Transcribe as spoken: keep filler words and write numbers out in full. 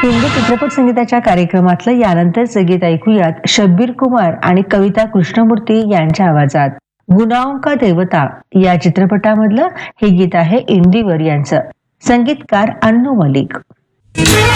हिंदी चित्रपट संगीताच्या कार्यक्रमातलं यानंतरचं गीत ऐकूयात शब्बीर कुमार आणि कविता कृष्णमूर्ती यांच्या आवाजात. गुनाहों का देवता या चित्रपटामधलं हे गीत आहे इंदिवर यांचं. संगीतकार अन्नू मलिक.